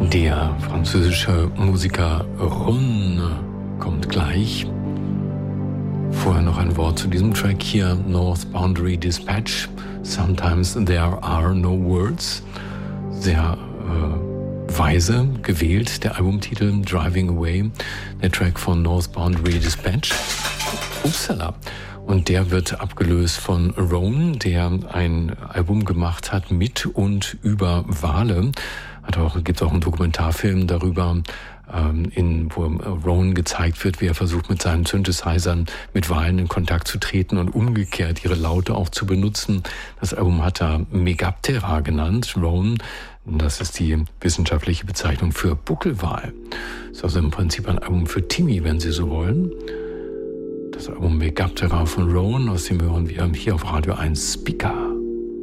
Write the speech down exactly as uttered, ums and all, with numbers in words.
Der französische Musiker Rhône kommt gleich. Vorher noch ein Wort zu diesem Track hier, North Boundary Dispatch. Sometimes there are no words. Sehr äh, weise gewählt, der Albumtitel Driving Away, der Track von North Boundary Dispatch. Upsala. Und der wird abgelöst von Rhône, der ein Album gemacht hat mit und über Wale. Hat auch, gibt auch einen Dokumentarfilm darüber, ähm, in, wo Rhône gezeigt wird, wie er versucht, mit seinen Synthesizern mit Walen in Kontakt zu treten und umgekehrt ihre Laute auch zu benutzen. Das Album hat er Megaptera genannt, Rhône. Das ist die wissenschaftliche Bezeichnung für Buckelwal. Das ist also im Prinzip ein Album für Timmy, wenn Sie so wollen. Das Album Megaptera von Rhône, aus dem hören wir hier auf Radio eins Speaker.